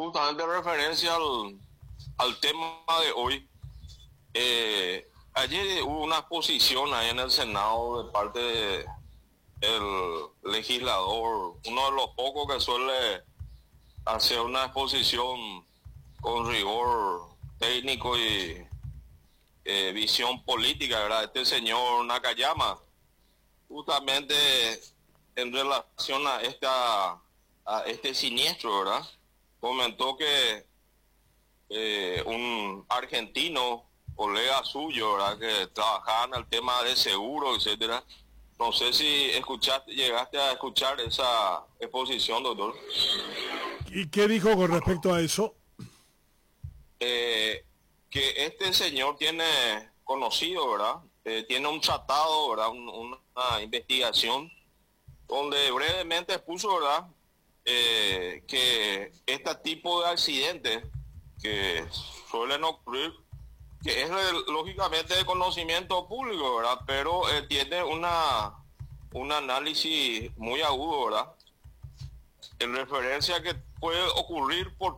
justamente en referencia al tema de hoy. Ayer hubo una exposición ahí en el Senado de parte del legislador, uno de los pocos que suele hacer una exposición con rigor técnico y visión política, ¿verdad? Este señor Nakayama, justamente en relación a este siniestro, ¿verdad? Comentó que un argentino, colega suyo, ¿verdad?, que trabajaba en el tema de seguro, etcétera. No sé si llegaste a escuchar esa exposición, doctor. ¿Y qué dijo con respecto a eso? Que este señor tiene conocido, ¿verdad? Tiene un tratado, ¿verdad? Una investigación donde brevemente expuso, ¿verdad? Que este tipo de accidentes que suelen ocurrir, que es lógicamente de conocimiento público, ¿verdad? Pero tiene un análisis muy agudo, ¿verdad? En referencia a que puede ocurrir por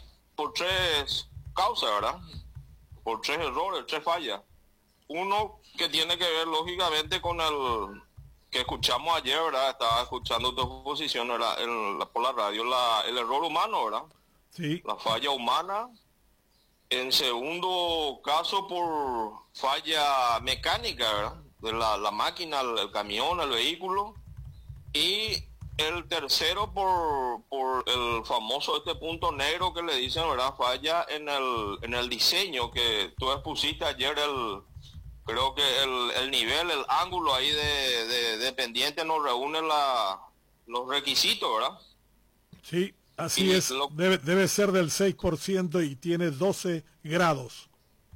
tres causas, ¿verdad? Por tres errores, tres fallas. Uno que tiene que ver lógicamente con el que escuchamos ayer, ¿verdad? Estaba escuchando tu exposición, ¿verdad? Por la radio, el error humano, ¿verdad? Sí. La falla humana. En segundo caso, por falla mecánica, ¿verdad? De la máquina, el camión, el vehículo. Y el tercero por el famoso punto negro que le dicen, ¿verdad? Falla en el diseño que tú expusiste ayer, creo que el nivel, el ángulo ahí de pendiente no reúne los requisitos, ¿verdad? Sí, así Y es. Debe ser del 6% y tiene 12 grados.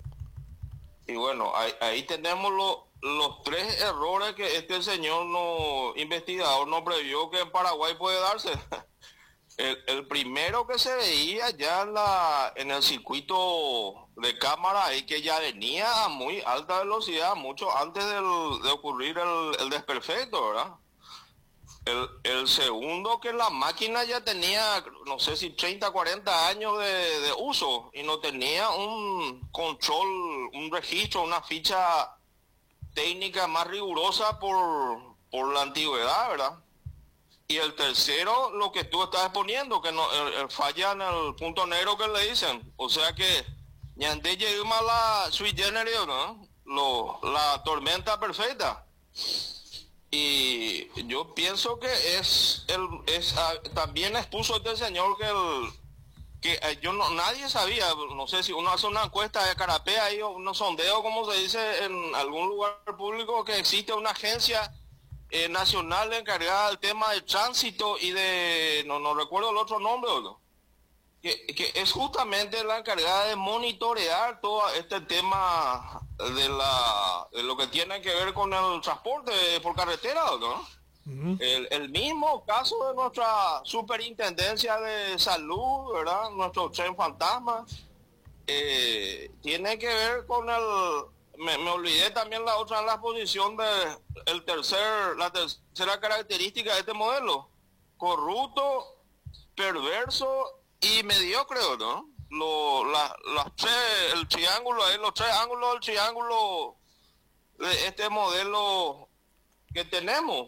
Y bueno, ahí tenemos los tres errores que este señor investigador no previó que en Paraguay puede darse. El primero que se veía ya en el circuito de cámara ahí, que ya venía a muy alta velocidad, mucho antes de ocurrir el desperfecto, ¿verdad? El segundo, que la máquina ya tenía, no sé si 30, 40 años de uso y no tenía un control, un registro, una ficha técnica más rigurosa por la antigüedad, ¿verdad? Y el tercero, lo que tú estás exponiendo, que no falla en el punto negro que le dicen. O sea que ñande llegamos a la sui generis, ¿no? La tormenta perfecta. Y yo pienso que también expuso este señor nadie sabía, no sé si uno hace una encuesta de carapea ahí, o unos sondeos, como se dice en algún lugar público, que existe una agencia nacional encargada del tema de tránsito y no recuerdo el otro nombre, ¿no? Que es justamente la encargada de monitorear todo este tema de lo que tiene que ver con el transporte por carretera, ¿no? El mismo caso de nuestra superintendencia de salud, ¿verdad? Nuestro tren fantasma, tiene que ver con me olvidé también la posición de la tercera característica de este modelo: corrupto, perverso y mediocre, ¿no? El triángulo ahí, los tres ángulos del triángulo de este modelo que tenemos.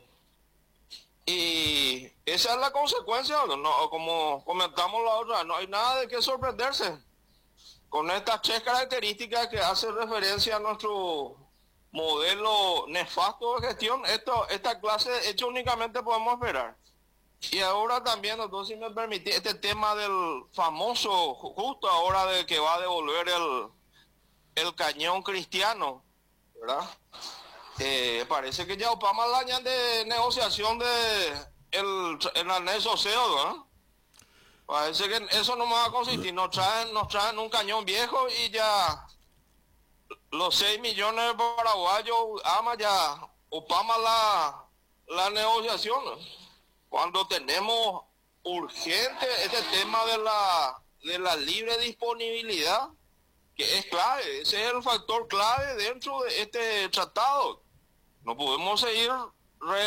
Y esa es la consecuencia, ¿no? Como comentamos la otra, no hay nada de qué sorprenderse con estas tres características que hace referencia a nuestro modelo nefasto de gestión. Esta clase de hecho únicamente podemos esperar. Y ahora también, doctor, si me permite, este tema del famoso, justo ahora de que va a devolver el cañón cristiano, ¿verdad? Parece que ya Obama la añade de negociación el anexo CEO, ¿no? Parece que eso no va a consistir. Nos traen un cañón viejo y ya los 6 millones de paraguayos ama ya Obama la negociación, ¿no? Cuando tenemos urgente este tema de la libre disponibilidad, que es clave, ese es el factor clave dentro de este tratado. No podemos seguir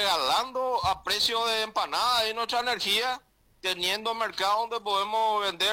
regalando a precio de empanada y nuestra energía, teniendo mercado donde podemos vender